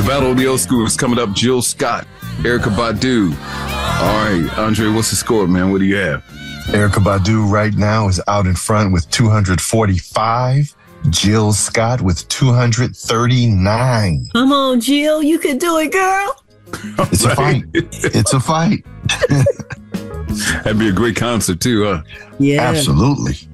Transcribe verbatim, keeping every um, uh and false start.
The Battle of the Old School is coming up. Jill Scott, Erykah Badu. All right, Andre, what's the score, man? What do you have? Erykah Badu right now is out in front with two hundred forty-five. Jill Scott with two hundred thirty-nine. Come on, Jill. You can do it, girl. It's a fight. It's a fight. That'd be a great concert, too, huh? Yeah. Absolutely.